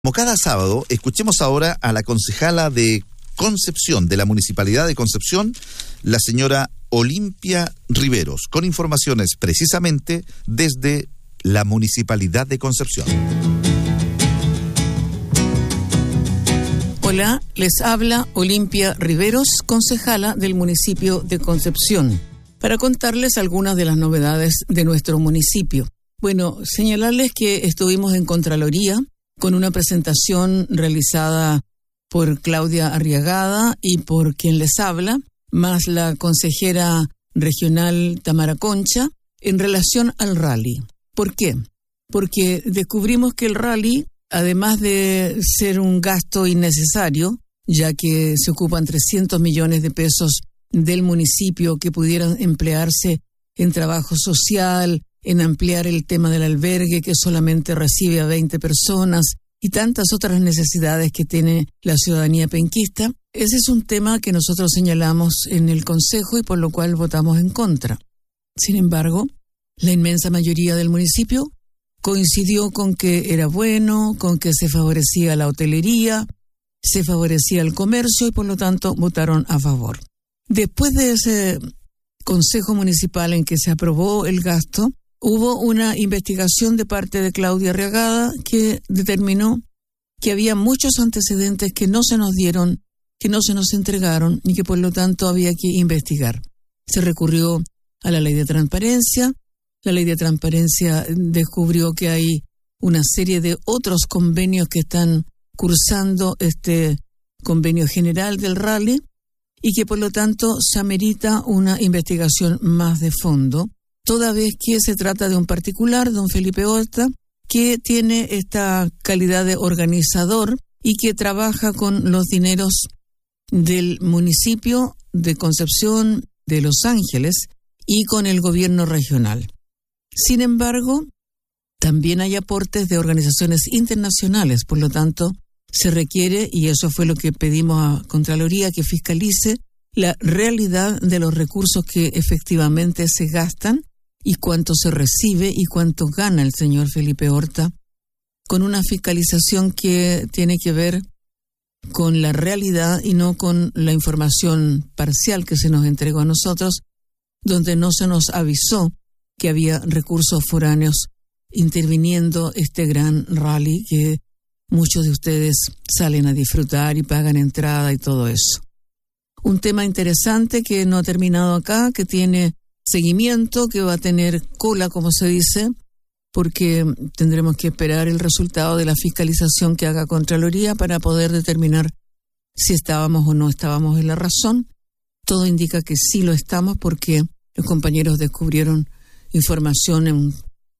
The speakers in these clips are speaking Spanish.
Como cada sábado, escuchemos ahora a la concejala de Concepción, de la Municipalidad de Concepción, la señora Olimpia Riveros, con informaciones precisamente desde la Municipalidad de Concepción. Hola, les habla Olimpia Riveros, concejala del municipio de Concepción, para contarles algunas de las novedades de nuestro municipio. Bueno, señalarles que estuvimos en Contraloría con una presentación realizada por Claudia Arriagada y por quien les habla, más la consejera regional Tamara Concha, en relación al rally. ¿Por qué? Porque descubrimos que el rally, además de ser un gasto innecesario, ya que se ocupan 300 millones de pesos del municipio que pudieran emplearse en trabajo social, en ampliar el tema del albergue que solamente recibe a 20 personas y tantas otras necesidades que tiene la ciudadanía penquista. Ese es un tema que nosotros señalamos en el Consejo y por lo cual votamos en contra. Sin embargo, la inmensa mayoría del municipio coincidió con que era bueno, con que se favorecía la hotelería, se favorecía el comercio y por lo tanto votaron a favor. Después de ese Consejo Municipal en que se aprobó el gasto, hubo una investigación de parte de Claudia Arriagada que determinó que había muchos antecedentes que no se nos dieron, que no se nos entregaron y que por lo tanto había que investigar. Se recurrió a la Ley de Transparencia. La Ley de Transparencia descubrió que hay una serie de otros convenios que están cursando este convenio general del rally y que por lo tanto se amerita una investigación más de fondo, toda vez que se trata de un particular, don Felipe Horta, que tiene esta calidad de organizador y que trabaja con los dineros del municipio de Concepción, de Los Ángeles y con el gobierno regional. Sin embargo, también hay aportes de organizaciones internacionales, por lo tanto, se requiere, y eso fue lo que pedimos a Contraloría, que fiscalice la realidad de los recursos que efectivamente se gastan y cuánto se recibe y cuánto gana el señor Felipe Horta, con una fiscalización que tiene que ver con la realidad y no con la información parcial que se nos entregó a nosotros, donde no se nos avisó que había recursos foráneos interviniendo este gran rally que muchos de ustedes salen a disfrutar y pagan entrada y todo eso. Un tema interesante que no ha terminado acá, que tiene seguimiento, que va a tener cola, como se dice, porque tendremos que esperar el resultado de la fiscalización que haga Contraloría para poder determinar si estábamos o no estábamos en la razón. Todo indica que sí lo estamos porque los compañeros descubrieron información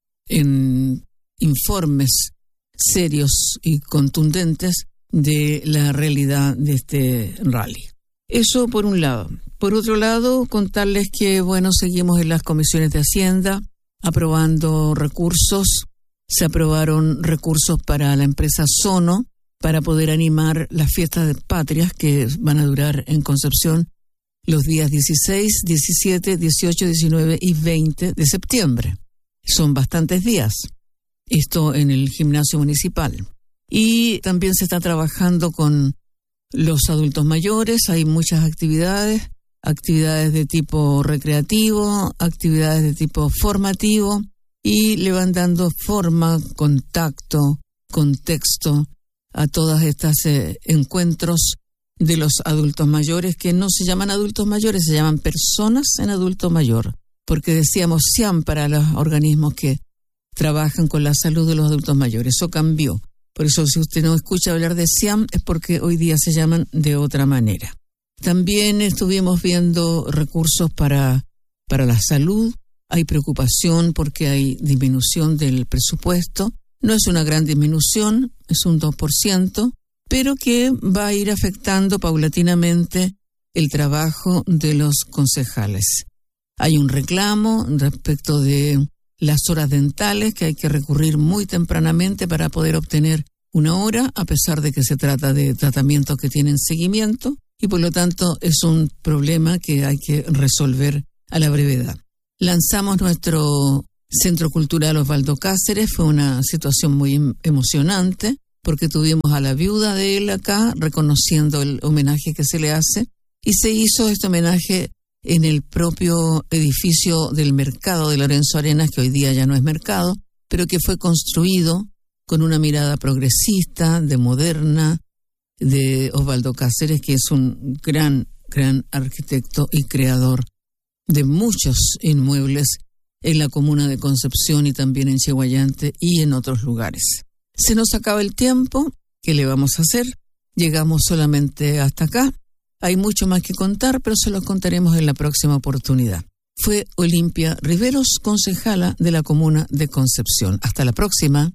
en informes serios y contundentes de la realidad de este rally. Eso por un lado. Por otro lado, contarles que, seguimos en las comisiones de Hacienda aprobando recursos. Se aprobaron recursos para la empresa Sono para poder animar las fiestas de patrias que van a durar en Concepción los días 16, 17, 18, 19 y 20 de septiembre. Son bastantes días. Esto en el gimnasio municipal. Y también se está trabajando con los adultos mayores. Hay muchas actividades de tipo recreativo, actividades de tipo formativo, y le van dando forma, contacto, contexto a todas estas encuentros de los adultos mayores, que no se llaman adultos mayores, se llaman personas en adulto mayor, porque decíamos SIAM para los organismos que trabajan con la salud de los adultos mayores. Eso cambió. Por eso, si usted no escucha hablar de SIAM, es porque hoy día se llaman de otra manera. También estuvimos viendo recursos para la salud. Hay preocupación porque hay disminución del presupuesto. No es una gran disminución, es un 2%, pero que va a ir afectando paulatinamente el trabajo de los concejales. Hay un reclamo respecto de las horas dentales, que hay que recurrir muy tempranamente para poder obtener una hora, a pesar de que se trata de tratamientos que tienen seguimiento, y por lo tanto es un problema que hay que resolver a la brevedad. Lanzamos nuestro Centro Cultural Osvaldo Cáceres, fue una situación muy emocionante. porque tuvimos a la viuda de él acá, reconociendo el homenaje que se le hace, y se hizo este homenaje en el propio edificio del mercado de Lorenzo Arenas, que hoy día ya no es mercado, pero que fue construido con una mirada progresista, de moderna, de Osvaldo Cáceres, que es un gran arquitecto y creador de muchos inmuebles en la comuna de Concepción y también en Chehuayante y en otros lugares. Se nos acaba el tiempo, ¿qué le vamos a hacer? Llegamos solamente hasta acá. Hay mucho más que contar, pero se los contaremos en la próxima oportunidad. Fue Olimpia Riveros, concejala de la comuna de Concepción. Hasta la próxima.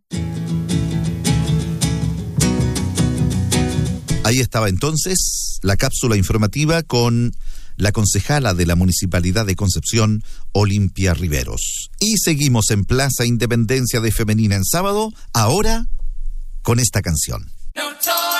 Ahí estaba entonces la cápsula informativa con la concejala de la Municipalidad de Concepción, Olimpia Riveros. Y seguimos en Plaza Independencia de Femenina en sábado, ahora con esta canción.